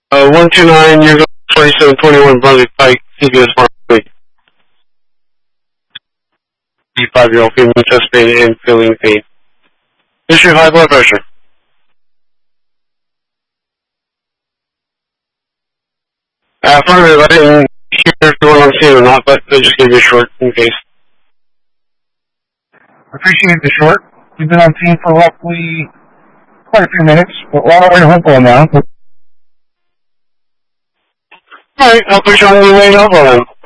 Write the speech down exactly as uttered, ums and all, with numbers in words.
Uh, one two nine, you're going twenty-seven twenty-one Brunswick Pike, C B S Mark. five-year-old female chest pain and feeling pain. Issue high blood pressure. Uh, finally, I didn't hear if you want to see it or not, but I just gave you a short in case. Appreciate the short. We've been on scene for roughly quite a few minutes, but we're on our way to Hopewell now. Alright, I'll put you on the way to Hopewell then.